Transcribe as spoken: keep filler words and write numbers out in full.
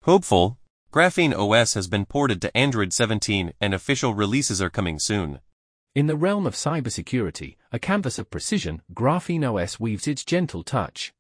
Hopeful, Graphene O S has been ported to Android seventeen and official releases are coming soon. In the realm of cybersecurity, a canvas of precision, Graphene O S weaves its gentle touch.